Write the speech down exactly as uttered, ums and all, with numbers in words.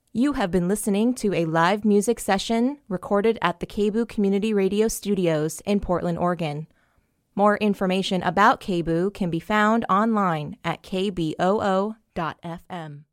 You have been listening to a live music session recorded at the K B O O Community Radio Studios in Portland, Oregon. More information about K B O O can be found online at k b o o dot f m.